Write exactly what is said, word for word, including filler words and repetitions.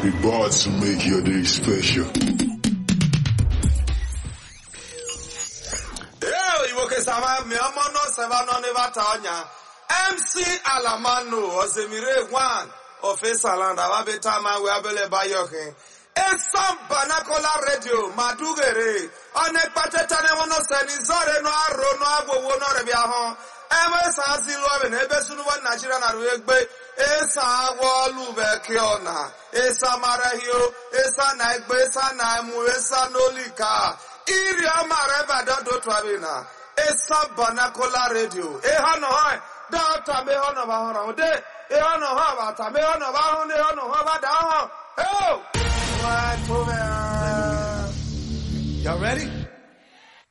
be bought to make your day special. M C Alamano Osemire one of Esaland Ababetama Wabele Bayoke. Esam Banakola Radio Madugere on a patetane one of Senizore no Arono Abo no Rebiahon. Emes Asilu and Ebesunu Nigeria Regbe Esa Walube Kiona Esa Marahio Esa Naigbe Esa Naimu Esa Nolika Iria Mareba Dodo Trabina Esa Banakola Radio Ehano High Data me on of our day, Eono Havata, me on of our own Havada. Oh, what? You ready?